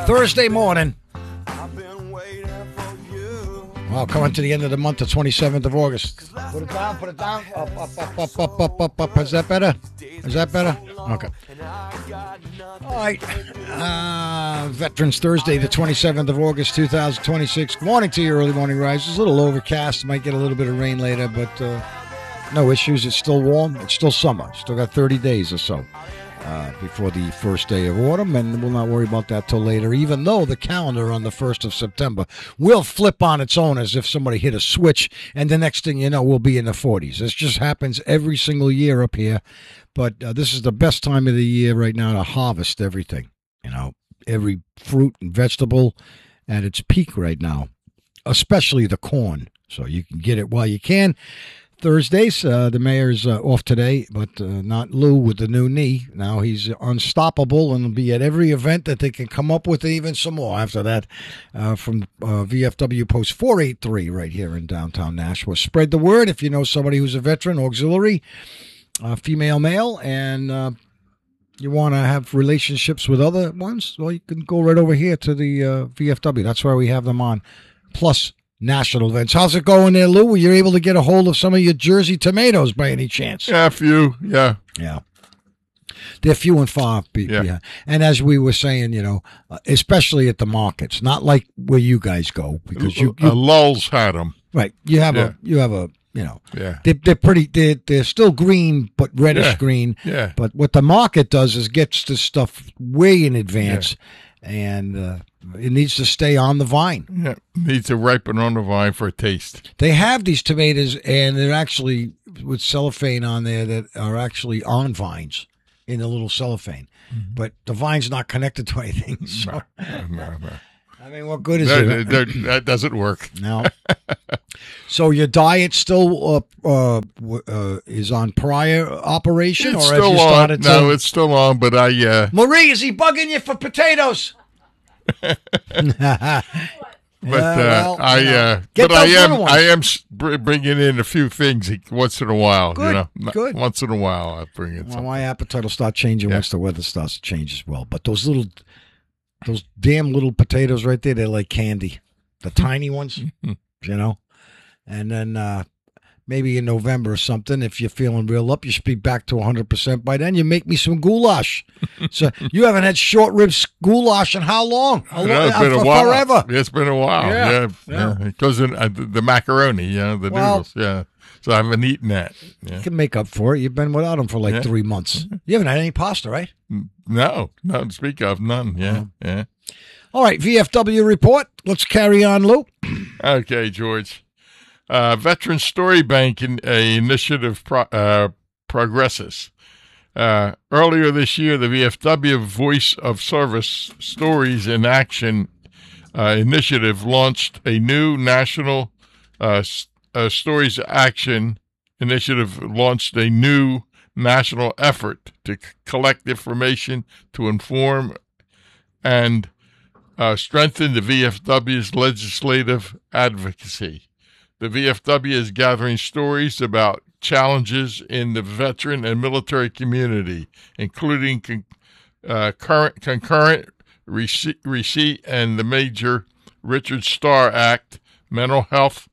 Thursday morning. Well, coming to the end of the month, the 27th of August. Put it down, put it down. Up. Is that better? Is that better? Okay. All right. Veterans Thursday, the 27th of August, 2026. Good morning to you, early morning rise. It's a little overcast. Might get a little bit of rain later, but no issues. It's still warm. It's still summer. Still got 30 days or so before the first day of autumn, and we'll not worry about that till later, even though the calendar on the 1st of September will flip on its own as if somebody hit a switch, and the next thing you know, we'll be in the 40s. This just happens every single year up here, but this is the best time of the year right now to harvest everything. You know, every fruit and vegetable at its peak right now, especially the corn, so you can get it while you can. Thursdays, the mayor's off today, but not Lou with the new knee. Now he's unstoppable and will be at every event that they can come up with, even some more after that, from VFW Post 483 right here in downtown Nashua. Spread the word if you know somebody who's a veteran, auxiliary, female, male, and you want to have relationships with other ones, well, you can go right over here to the VFW. That's where we have them on. Plus, national events. How's it going there, Lou? Were you able to get a hold of some of your Jersey tomatoes by any chance? Yeah, a few. Yeah. They're few and far. Yeah. And as we were saying, you know, especially at the markets, not like where you guys go, because you Lulz had them. Right. You have a, you know, yeah. They're pretty. They're still green, but reddish green. Yeah. But what the market does is gets this stuff way in advance, and it needs to stay on the vine. Yeah, needs to ripen on the vine for a taste. They have these tomatoes, and they're actually with cellophane on there that are actually on vines in a little cellophane. Mm-hmm. But the vine's not connected to anything. So. No. I mean, what good is it? That doesn't work. No. So your diet still is on prior operation? It's or still have you started on. No, it's still on, but I... Marie, is he bugging you for potatoes? But well, I am bringing in a few things once in a while. Good, you know, good. Once in a while, I bring in something. My appetite will start changing once the weather starts to change as well. But those damn little potatoes right there, they're like candy. The tiny ones, you know. And then maybe in November or something, if you're feeling real up, you should be back to 100% by then. You make me some goulash. So you haven't had short ribs goulash in how long? It's been a while. Forever. It's been a while. Yeah. It goes in the macaroni, the noodles. Yeah. So I haven't eaten that. Yeah. You can make up for it. You've been without them for like 3 months. You haven't had any pasta, right? No, to speak of, none. Yeah. All right, VFW report. Let's carry on, Lou. Okay, George. Veteran Story Bank initiative progresses. Earlier this year, the VFW Voice of Service Stories in Action initiative launched a new national Stories Action initiative launched a new national effort to collect information to inform and strengthen the VFW's legislative advocacy. The VFW is gathering stories about challenges in the veteran and military community, including concurrent receipt and the Major Richard Starr Act, mental health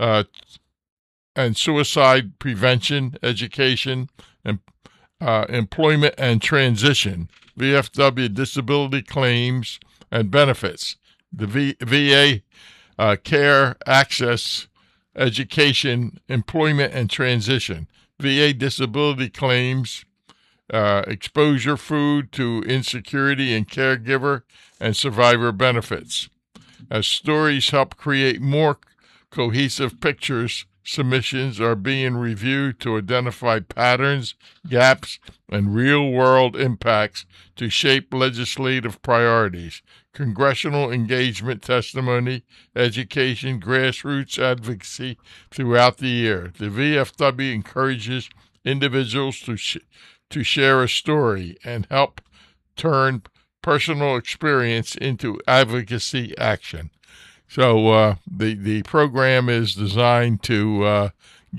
and suicide prevention, education, and employment and transition, VFW disability claims and benefits, the VA care access, education, employment, and transition, VA disability claims, exposure food to insecurity and caregiver and survivor benefits. As stories help create more cohesive pictures, submissions are being reviewed to identify patterns, gaps, and real-world impacts to shape legislative priorities, congressional engagement testimony, education, grassroots advocacy throughout the year. The VFW encourages individuals to share a story and help turn personal experience into advocacy action. So the program is designed to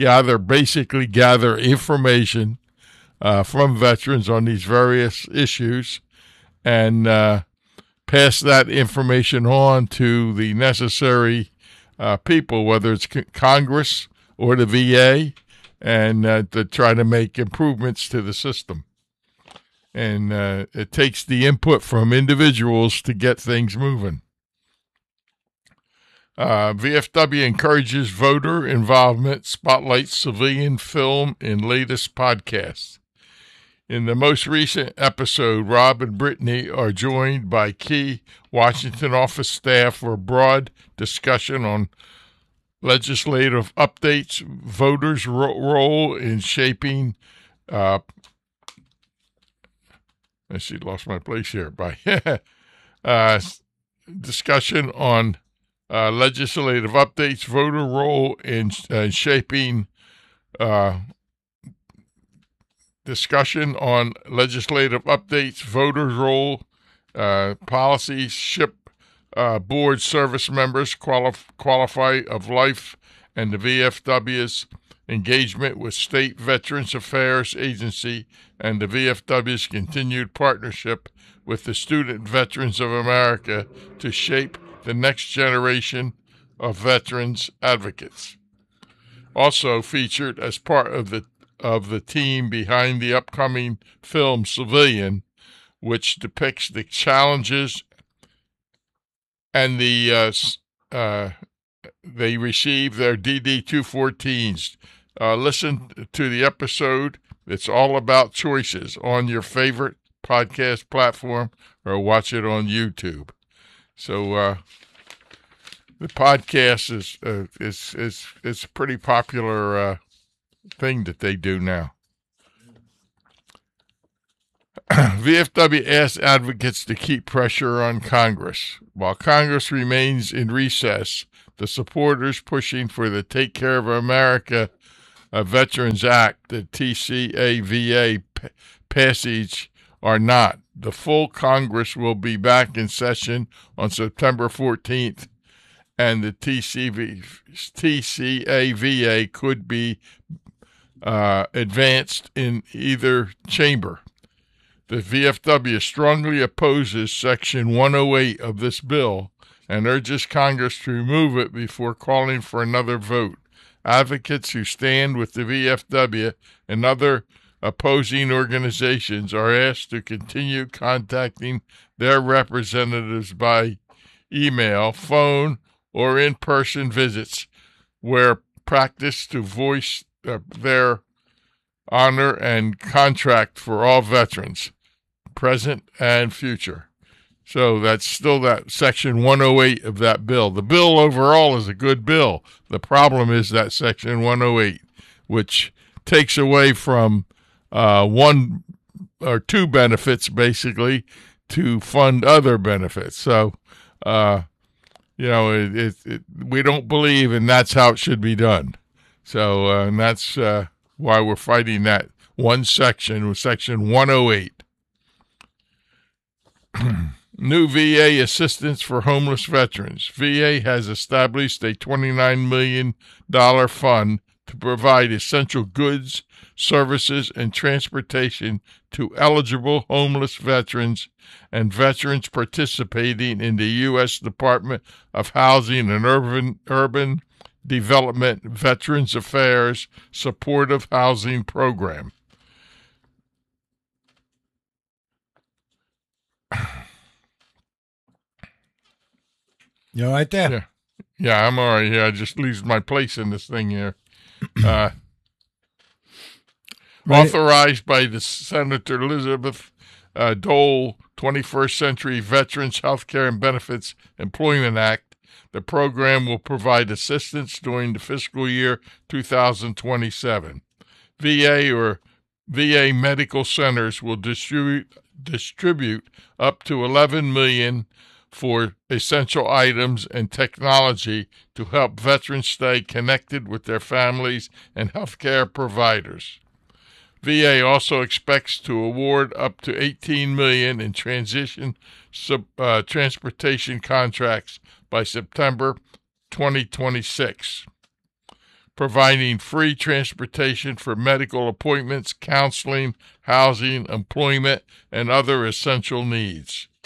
gather information from veterans on these various issues and pass that information on to the necessary people, whether it's Congress or the VA, and to try to make improvements to the system. And it takes the input from individuals to get things moving. VFW encourages voter involvement, spotlights civilian film in latest podcasts. In the most recent episode, Rob and Brittany are joined by key Washington office staff for a broad discussion on legislative updates, voters' role in shaping. Lost my place here. By discussion on legislative updates, voter role in shaping. Discussion on legislative updates, voters' role, policies, ship board service members, qualify of life, and the VFW's engagement with State Veterans Affairs Agency and the VFW's continued partnership with the Student Veterans of America to shape the next generation of veterans advocates. Also featured as part of the team behind the upcoming film Civilian, which depicts the challenges and they receive their DD-214s. Listen to the episode. It's all about choices on your favorite podcast platform, or watch it on YouTube. So the podcast is pretty popular thing that they do now. VFW asks advocates to keep pressure on Congress. While Congress remains in recess, the supporters pushing for the Take Care of America Veterans Act, the TCAVA passage, are not. The full Congress will be back in session on September 14th, and the TCAVA could be advanced in either chamber. The VFW strongly opposes Section 108 of this bill and urges Congress to remove it before calling for another vote. Advocates who stand with the VFW and other opposing organizations are asked to continue contacting their representatives by email, phone, or in-person visits where practice to voice their honor and contract for all veterans, present and future. So that's still that Section 108 of that bill. The bill overall is a good bill. The problem is that Section 108, which takes away from one or two benefits, basically, to fund other benefits. So, we don't believe, and that's how it should be done. So, and that's why we're fighting that one section with Section 108. New VA assistance for homeless veterans. VA has established a $29 million fund to provide essential goods, services, and transportation to eligible homeless veterans and veterans participating in the U.S. Department of Housing and Urban Development Veterans Affairs Supportive Housing Program. You all right there? Yeah, I'm all right here. I just lose my place in this thing here. Authorized by the Senator Elizabeth Dole 21st Century Veterans Healthcare and Benefits Employment Act, the program will provide assistance during the fiscal year 2027. VA or VA medical centers will distribute up to $11 million for essential items and technology to help veterans stay connected with their families and healthcare providers. VA also expects to award up to $18 million in transportation contracts by September 2026, providing free transportation for medical appointments, counseling, housing, employment, and other essential needs.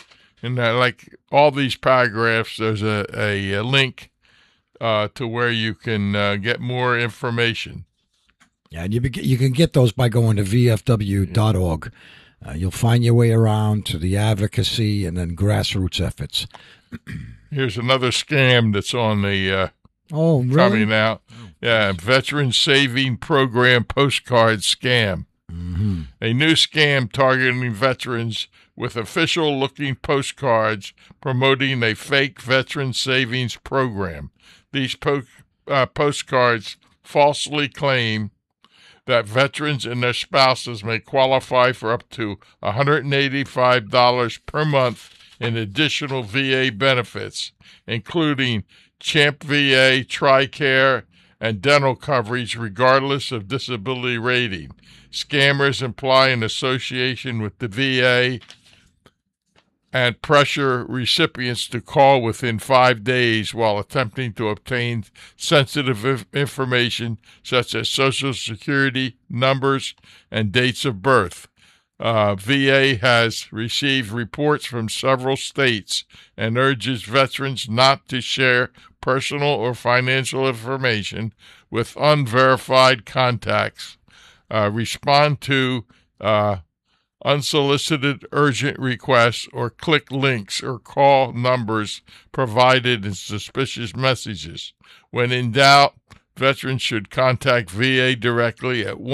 And like all these paragraphs, there's a link to where you can get more information. Yeah, and you can get those by going to vfw.org. You'll find your way around to the advocacy and then grassroots efforts. Here's another scam that's on the really? coming out. Yeah, Veteran Saving Program postcard scam. Mm-hmm. A new scam targeting veterans with official-looking postcards promoting a fake veteran savings program. These postcards falsely claim that veterans and their spouses may qualify for up to $185 per month in additional VA benefits, including CHAMP VA, TRICARE, and dental coverage regardless of disability rating. Scammers imply an association with the VA and pressure recipients to call within 5 days while attempting to obtain sensitive information such as Social Security numbers and dates of birth. VA has received reports from several states and urges veterans not to share personal or financial information with unverified contacts. Respond to unsolicited urgent requests or click links or call numbers provided in suspicious messages. When in doubt, veterans should contact VA directly at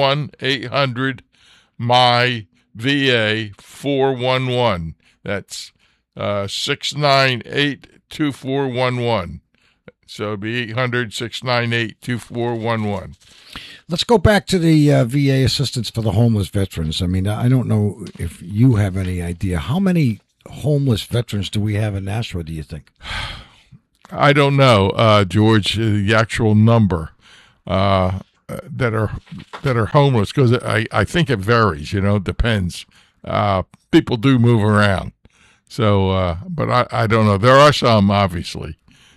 1-800-MY-VA-411. That's 698-2411. So it'd be 800-698-2411. Let's go back to the VA assistance for the homeless veterans. I mean, I don't know if you have any idea. How many homeless veterans do we have in Nashua, do you think? I don't know, George, the actual number that are homeless, because I think it varies, it depends. People do move around. So, but I don't know. There are some, obviously.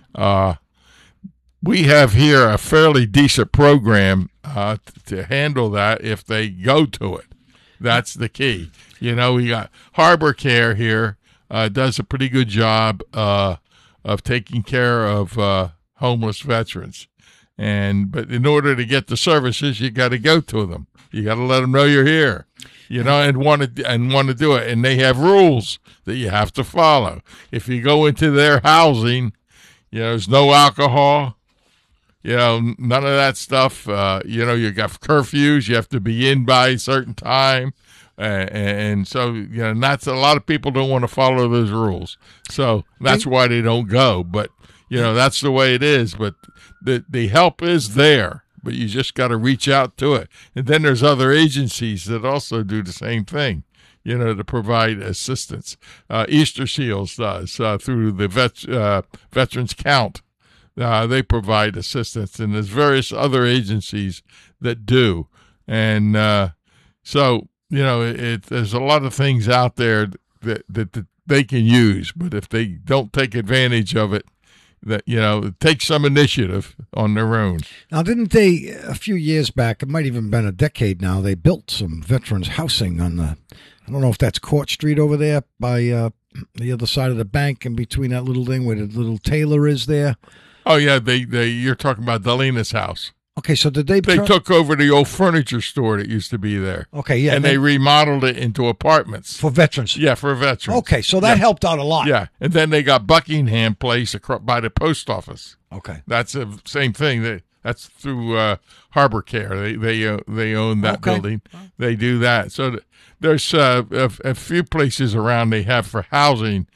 We have here a fairly decent program to handle that if they go to it. That's the key. We got Harbor Care here, does a pretty good job of taking care of homeless veterans. But in order to get the services, you got to go to them. You got to let them know you're here, and want to do it. And they have rules that you have to follow. If you go into their housing, there's no alcohol. None of that stuff. You got curfews. You have to be in by a certain time. And so, that's a lot of people don't want to follow those rules. So that's why they don't go. But, that's the way it is. But the help is there, but you just got to reach out to it. And then there's other agencies that also do the same thing, to provide assistance. Easter Seals does through the Veterans Count. They provide assistance, and there's various other agencies that do. And so, there's a lot of things out there that they can use, but if they don't take advantage of it, it takes some initiative on their own. Now, didn't they, a few years back, it might even been a decade now, they built some veterans housing on I don't know if that's Court Street over there by the other side of the bank, in between that little thing where the little tailor is there. Oh, yeah, you're talking about Delina's house. Okay, so did they... They took over the old furniture store that used to be there. Okay, yeah. And they remodeled it into apartments. For veterans? Yeah, for veterans. Okay, so that helped out a lot. Yeah, and then they got Buckingham Place by the post office. Okay. That's the same thing. That's through Harbor Care. They own that building. They do that. So there's a few places around they have for housing,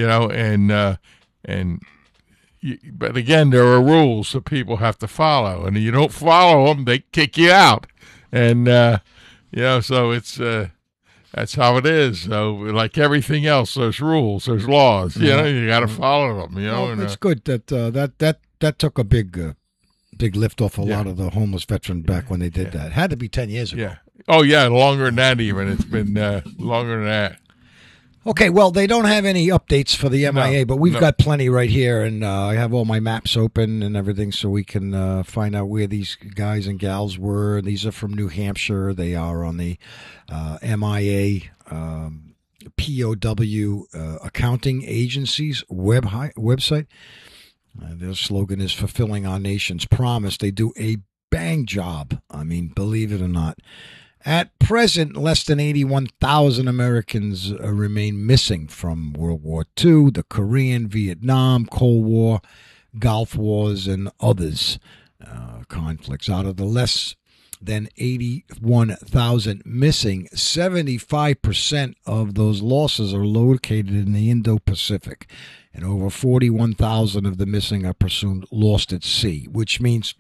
but again, there are rules that people have to follow, and if you don't follow them, they kick you out. And so it's that's how it is. So like everything else, there's rules, there's laws. You got to follow them. It's good that that took a big lift off a lot of the homeless veterans back when they did that. It had to be 10 years ago. Yeah. Oh yeah, longer than that even. It's been longer than that. Okay, well, they don't have any updates for the MIA, but we've got plenty right here, and I have all my maps open and everything so we can find out where these guys and gals were. These are from New Hampshire. They are on the MIA POW accounting agency's website. Their slogan is fulfilling our nation's promise. They do a bang job. I mean, believe it or not. At present, less than 81,000 Americans remain missing from World War II, the Korean, Vietnam, Cold War, Gulf Wars, and others conflicts. Out of the less than 81,000 missing, 75% of those losses are located in the Indo-Pacific, and over 41,000 of the missing are presumed lost at sea, which means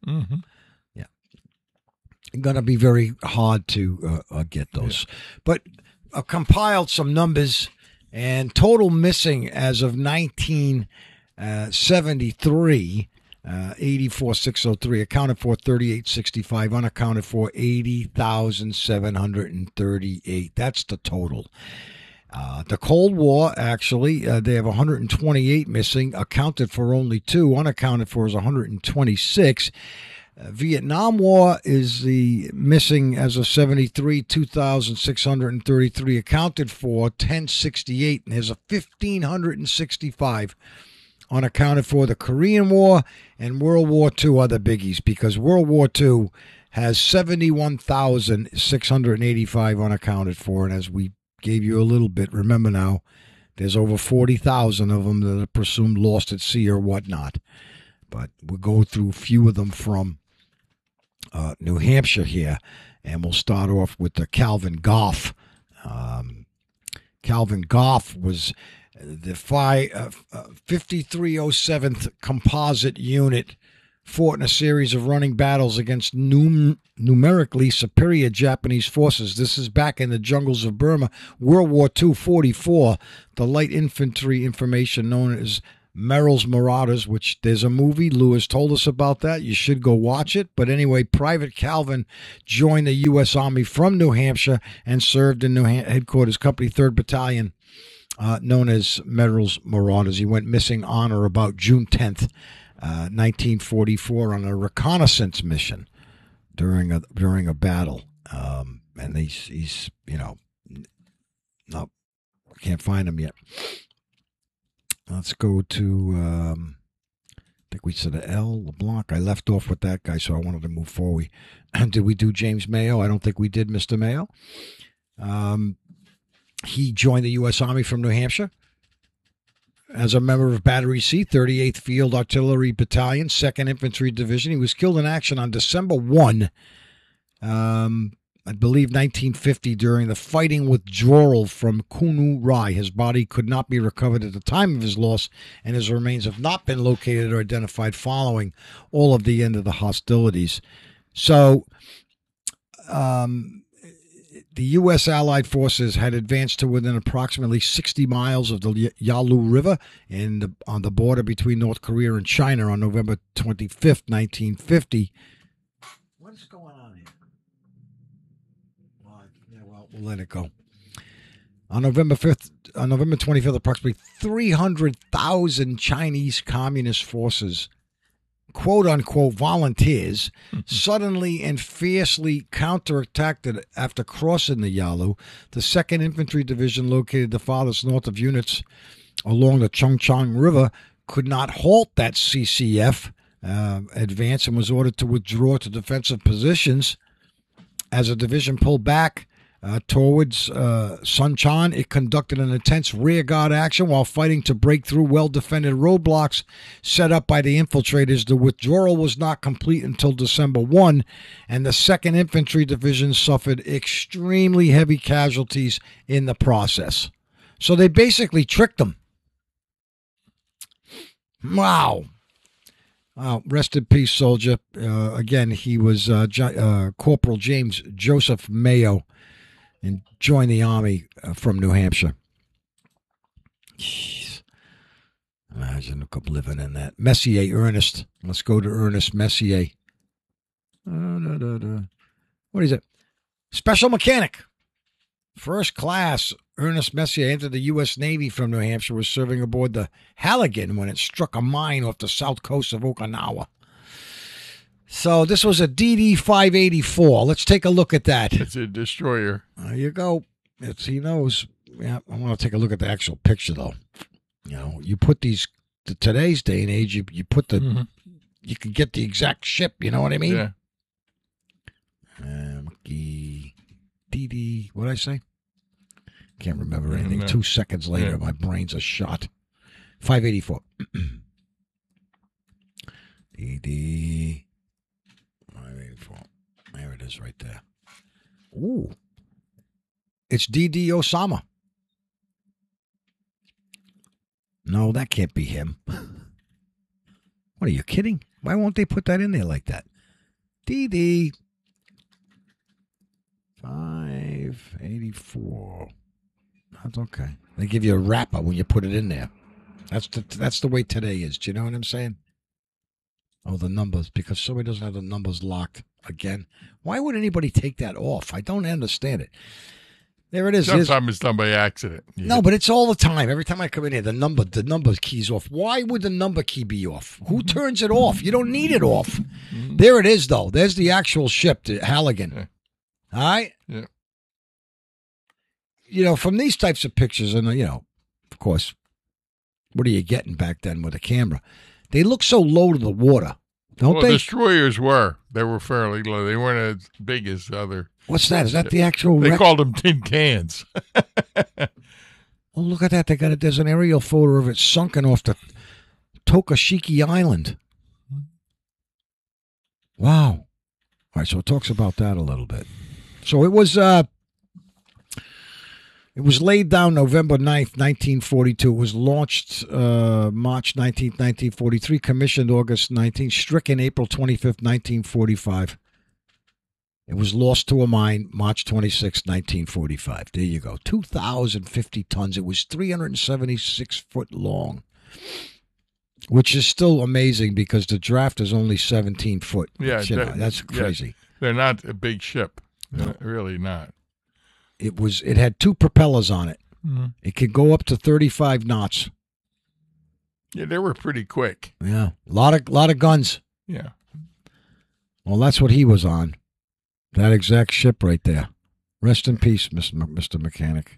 going to be very hard to get those. Yeah. But I've compiled some numbers, and total missing as of 1973, 84,603, accounted for 3865, unaccounted for 80,738. That's the total. The Cold War, actually, they have 128 missing, accounted for only 2, unaccounted for is 126. Vietnam War is the missing as of 73, 2,633, accounted for 1,068, and there's a 1,565 unaccounted for. The Korean War and World War II are the biggies, because World War II has 71,685 unaccounted for, and as we gave you a little bit, remember now, there's over 40,000 of them that are presumed lost at sea or whatnot. But we'll go through a few of them from New Hampshire here, and we'll start off with the Calvin Goff. Calvin Goff was the 5307th Composite Unit, fought in a series of running battles against numerically superior Japanese forces. This is back in the jungles of Burma. World War II, 44, the light infantry information known as Merrill's Marauders, which there's a movie. Lewis told us about that. You should go watch it. But anyway, Private Calvin joined the U.S. Army from New Hampshire and served in Headquarters Company 3rd Battalion, known as Merrill's Marauders. He went missing on or about June 10th, 1944, on a reconnaissance mission during a battle. And he's no, can't find him yet. Let's go to, I think we said L. LeBlanc. I left off with that guy, so I wanted to move forward. Did we do James Mayo? I don't think we did, Mr. Mayo. He joined the U.S. Army from New Hampshire as a member of Battery C, 38th Field Artillery Battalion, 2nd Infantry Division. He was killed in action on December 1, I believe 1950, during the fighting withdrawal from Kunu Rai. His body could not be recovered at the time of his loss, and his remains have not been located or identified following all of the end of the hostilities. So the U.S. Allied forces had advanced to within approximately 60 miles of the Yalu River on the border between North Korea and China on November 25th, 1950. What is going on here? We'll let it go. On November 25th, approximately 300,000 Chinese Communist forces, quote-unquote volunteers, suddenly and fiercely counterattacked after crossing the Yalu. The 2nd Infantry Division, located the farthest north of units along the Chongchang River, could not halt that CCF advance and was ordered to withdraw to defensive positions. As the division pulled back towards Sunchan, it conducted an intense rearguard action while fighting to break through well-defended roadblocks set up by the infiltrators. The withdrawal was not complete until December 1, and the 2nd Infantry Division suffered extremely heavy casualties in the process. So they basically tricked them. Wow. Rest in peace, soldier. Again, he was Corporal James Joseph Mayo, and joined the Army from New Hampshire. Jeez. Imagine living in that. Messier, Ernest. Let's go to Ernest Messier. What is it? Special mechanic. First class. Ernest Messier entered the U.S. Navy from New Hampshire, was serving aboard the Halligan when it struck a mine off the south coast of Okinawa. So this was a DD-584. Let's take a look at that. It's a destroyer. There you go. He knows. Yeah, I want to take a look at the actual picture, though. You know, you put today's day and age, you put you can get the exact ship, you know what I mean? Yeah. DD, what did I say? Can't remember anything. No. 2 seconds later, my brain's a shot. 584. DD 584. There it is right there. Ooh. It's DD Osama. No, that can't be him. What, are you kidding? Why won't they put that in there like that? DD 584. That's okay. They give you a wrapper when you put it in there. That's the way today is. Do you know what I'm saying? Oh, the numbers, because somebody doesn't have the numbers locked again. Why would anybody take that off? I don't understand it. There it is. Sometimes it's done by accident. No, but it's all the time. Every time I come in here, the number key's off. Why would the number key be off? Who turns it off? You don't need it off. There it is, though. There's the actual ship, the Halligan. Yeah. All right? Yeah. You know, from these types of pictures, and, you know, of course, what are you getting back then with a camera? They look so low to the water, don't they? Destroyers were. They were fairly low. They weren't as big as other. What's that? Is that the actual They wreck? called them tin cans. Oh, look at that. There's an aerial photo of it sunken off the Tokashiki Island. Wow. All right, so it talks about that a little bit. So it was laid down November 9th, 1942. It was launched March 19th, 1943, commissioned August 19th, stricken April 25th, 1945. It was lost to a mine March 26th, 1945. There you go. 2,050 tons. It was 376 foot long, which is still amazing because the draft is only 17 foot. Yeah, that's crazy. Yeah, they're not a big ship. No. Really not. It had 2 propellers on it. Mm-hmm. It could go up to 35 knots. Yeah, they were pretty quick. Yeah, a lot of guns. Yeah. Well, that's what he was on. That exact ship right there. Rest in peace, Mr. Mechanic.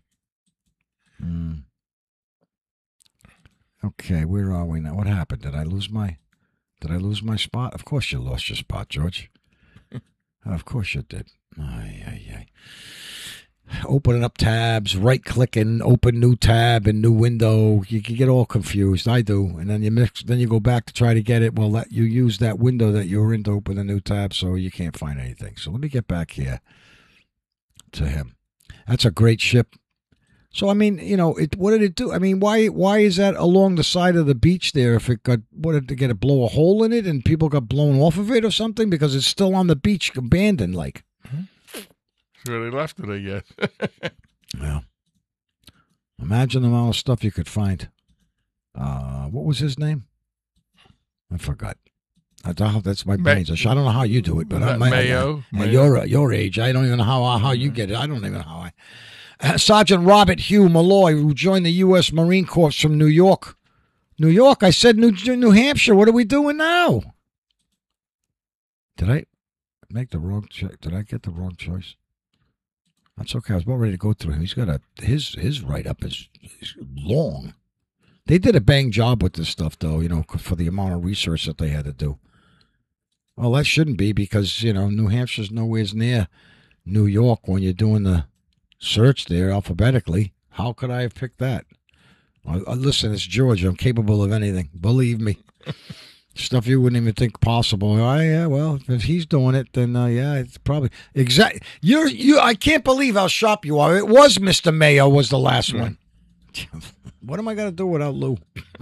Okay, where are we now? What happened? Did I lose my spot? Of course you lost your spot, George. Of course you did. Ay. Opening up tabs, right-clicking, open new tab and new window. You can get all confused. I do. And then you go back to try to get it. Well, you use that window that you were in to open a new tab, so you can't find anything. So let me get back here to him. That's a great ship. So, I mean, you know, what did it do? I mean, why is that along the side of the beach there? If it got, what did it get? It blow a hole in it and people got blown off of it or something? Because it's still on the beach, abandoned, like. Where they left it, I guess. Yeah. Imagine the amount of stuff you could find. What was his name? I forgot. That's my brains. I don't know how you do it, but Mayo. Your age. I don't even know how you get it. I don't even know how Sergeant Robert Hugh Malloy, who joined the U.S. Marine Corps from New York. New York? I said New Hampshire. What are we doing now? Did I make the wrong choice? Did I get the wrong choice? That's okay. I was about ready to go through him. He's got his write-up is long. They did a bang job with this stuff, though, you know, for the amount of research that they had to do. Well, that shouldn't be because, you know, New Hampshire's nowhere near New York when you're doing the search there alphabetically. How could I have picked that? Listen, it's George. I'm capable of anything. Believe me. Stuff you wouldn't even think possible. Oh, yeah, well, if he's doing it, then yeah, it's probably exactly. I can't believe how sharp you are. It was Mr. Mayo was the last one. What am I going to do without Lou?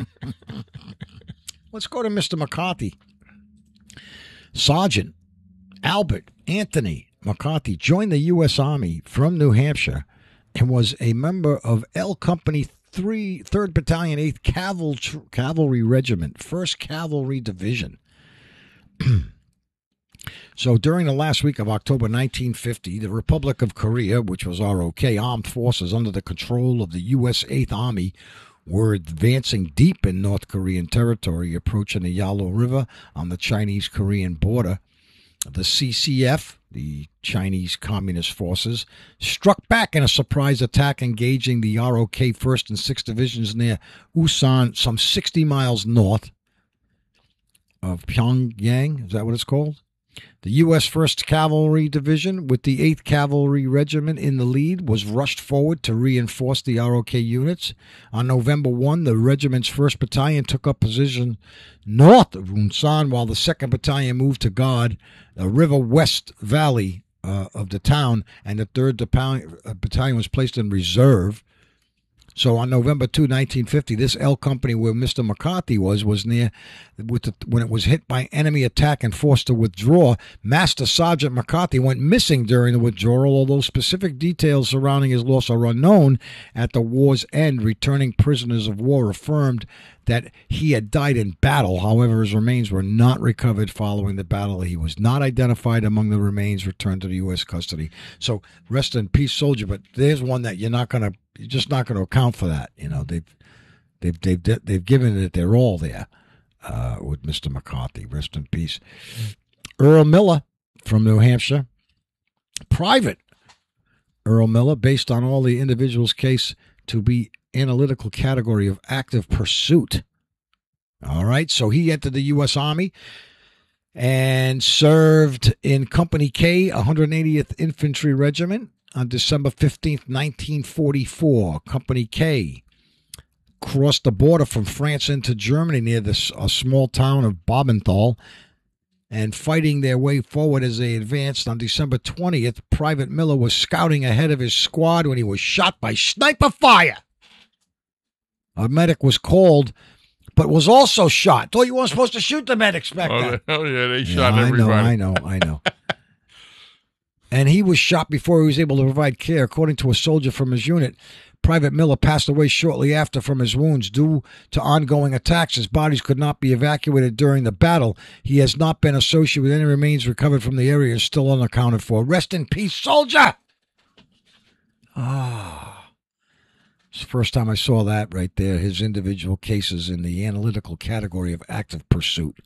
Let's go to Mr. McCarthy. Sergeant Albert Anthony McCarthy joined the U.S. Army from New Hampshire and was a member of L Company 3rd Battalion, 8th Cavalry Regiment, 1st Cavalry Division. So during the last week of October 1950, the Republic of Korea, which was ROK, armed forces under the control of the U.S. 8th Army, were advancing deep in North Korean territory, approaching the Yalu River on the Chinese-Korean border. The CCF, the Chinese Communist Forces, struck back in a surprise attack engaging the ROK 1st and 6th Divisions near Usan, some 60 miles north of Pyongyang. Is that what it's called? The U.S. 1st Cavalry Division, with the 8th Cavalry Regiment in the lead, was rushed forward to reinforce the ROK units. On November 1, the regiment's 1st Battalion took up position north of Unsan, while the 2nd Battalion moved to guard the River West Valley of the town, and the 3rd Battalion was placed in reserve. So on November 2, 1950, this L Company where Mr. McCarthy was near when it was hit by enemy attack and forced to withdraw. Master Sergeant McCarthy went missing during the withdrawal, although specific details surrounding his loss are unknown. At the war's end, returning prisoners of war affirmed that he had died in battle. However, his remains were not recovered following the battle. He was not identified among the remains returned to the U.S. custody. So rest in peace, soldier. But there's one that you're just not going to account for that. You know, they've given it their all there with Mr. McCarthy. Rest in peace. Earl Miller from New Hampshire, Private Earl Miller, based on all the individual's case to be analytical category of active pursuit. All right, so he entered the U.S. Army and served in Company K, 180th Infantry Regiment on December 15th, 1944. Company K crossed the border from France into Germany near a small town of Bobenthal, and fighting their way forward as they advanced. On December 20th, Private Miller was scouting ahead of his squad when he was shot by sniper fire. A medic was called, but was also shot. Thought you weren't supposed to shoot the medics back then. Oh, yeah, they shot everybody. I know. And he was shot before he was able to provide care. According to a soldier from his unit, Private Miller passed away shortly after from his wounds due to ongoing attacks. His bodies could not be evacuated during the battle. He has not been associated with any remains recovered from the area and is still unaccounted for. Rest in peace, soldier! It's the first time I saw that right there, his individual cases in the analytical category of active pursuit.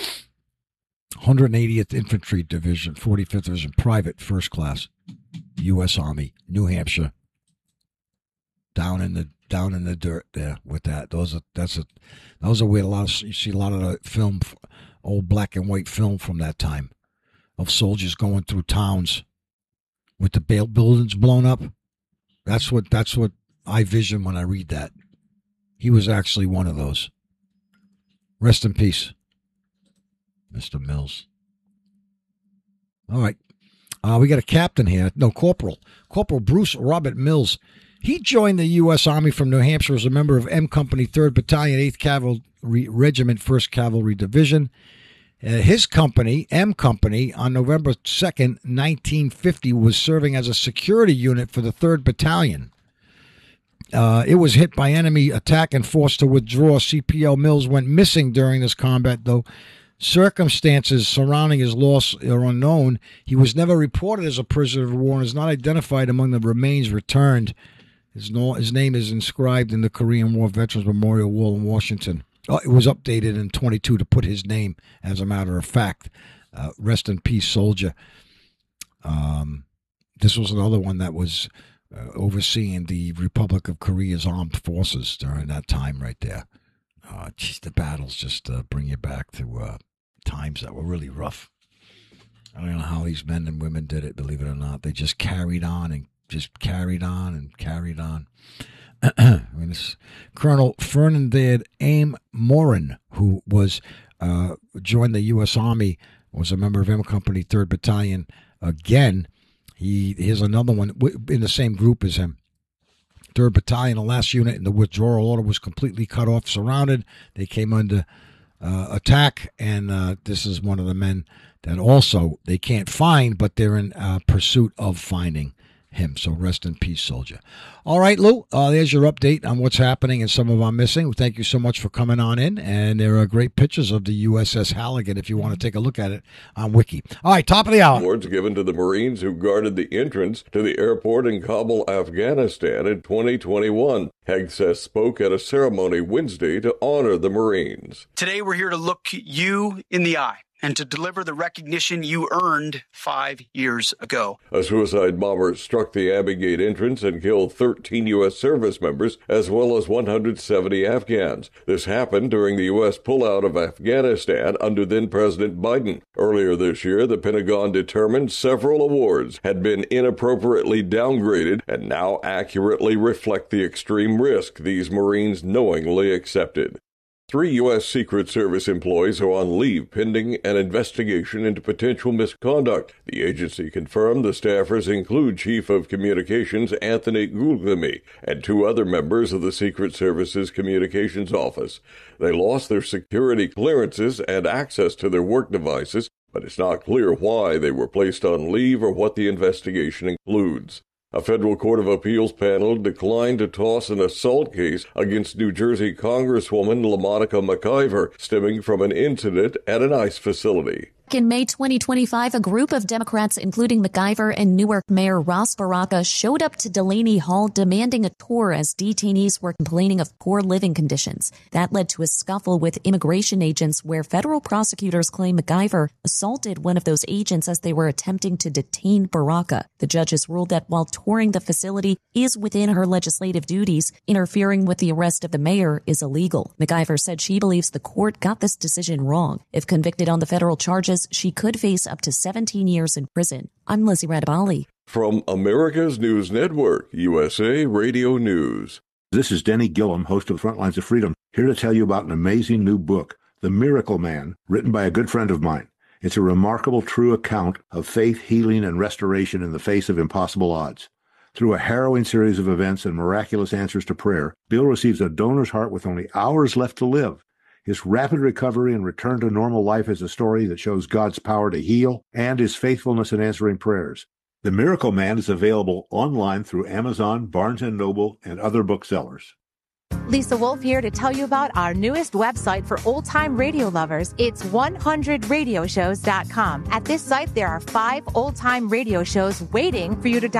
180th Infantry Division, 45th Division, Private, First Class, U.S. Army, New Hampshire. Down in the dirt there with that. Those are where you see a lot of the film, old black and white film from that time, of soldiers going through towns with the buildings blown up. That's what I vision when I read that. He was actually one of those. Rest in peace, Mr. Mills. All right. We got a captain here. No, Corporal Bruce Robert Mills. He joined the U.S. Army from New Hampshire as a member of M Company, 3rd Battalion, 8th Cavalry Regiment, 1st Cavalry Division. His company, M Company, on November 2nd, 1950, was serving as a security unit for the 3rd Battalion. It was hit by enemy attack and forced to withdraw. CPL Mills went missing during this combat, though circumstances surrounding his loss are unknown. He was never reported as a prisoner of war and is not identified among the remains returned. His name is inscribed in the Korean War Veterans Memorial Wall in Washington. It was updated in 22 to put his name, as a matter of fact. Rest in peace, soldier. This was another one that was overseeing the Republic of Korea's armed forces during that time right there. The battles just bring you back to times that were really rough. I don't know how these men and women did it, believe it or not. They just carried on and just carried on and carried on. I mean, this Colonel Ferdinand Aim Morin, who was joined the U.S. Army, was a member of M Company, 3rd Battalion. Again, here's another one in the same group as him. 3rd Battalion, the last unit in the withdrawal order, was completely cut off, surrounded. They came under attack, and this is one of the men that also they can't find, but they're in pursuit of finding him. So rest in peace, soldier. All right, Lou, there's your update on what's happening and some of our missing. Thank you so much for coming on in, and there are great pictures of the USS Halligan if you want to take a look at it on Wiki. All right, top of the hour. Awards given to the Marines who guarded the entrance to the airport in Kabul, Afghanistan in 2021. Hegseth spoke at a ceremony Wednesday to honor the Marines. Today we're here to look you in the eye and to deliver the recognition you earned 5 years ago. A suicide bomber struck the Abbey Gate entrance and killed 13 U.S. service members as well as 170 Afghans. This happened during the U.S. pullout of Afghanistan under then-President Biden. Earlier this year, the Pentagon determined several awards had been inappropriately downgraded and now accurately reflect the extreme risk these Marines knowingly accepted. 3 U.S. Secret Service employees are on leave pending an investigation into potential misconduct. The agency confirmed the staffers include Chief of Communications Anthony Goolsbee and 2 other members of the Secret Service's Communications Office. They lost their security clearances and access to their work devices, but it's not clear why they were placed on leave or what the investigation includes. A federal court of appeals panel declined to toss an assault case against New Jersey Congresswoman LaMonica McIver stemming from an incident at an ICE facility. In May 2025, a group of Democrats, including McIver and Newark Mayor Ras Baraka, showed up to Delaney Hall demanding a tour as detainees were complaining of poor living conditions. That led to a scuffle with immigration agents where federal prosecutors claim McIver assaulted one of those agents as they were attempting to detain Baraka. The judges ruled that while touring the facility is within her legislative duties, interfering with the arrest of the mayor is illegal. McIver said she believes the court got this decision wrong. If convicted on the federal charges, she could face up to 17 years in prison. I'm Lizzie Radabali. From America's News Network, USA Radio News. This is Denny Gillum, host of Frontlines of Freedom, here to tell you about an amazing new book, The Miracle Man, written by a good friend of mine. It's a remarkable, true account of faith, healing, and restoration in the face of impossible odds. Through a harrowing series of events and miraculous answers to prayer, Bill receives a donor's heart with only hours left to live. His rapid recovery and return to normal life is a story that shows God's power to heal and his faithfulness in answering prayers. The Miracle Man is available online through Amazon, Barnes & Noble, and other booksellers. Lisa Wolf here to tell you about our newest website for old-time radio lovers. It's 100radioshows.com. At this site, there are 5 old-time radio shows waiting for you to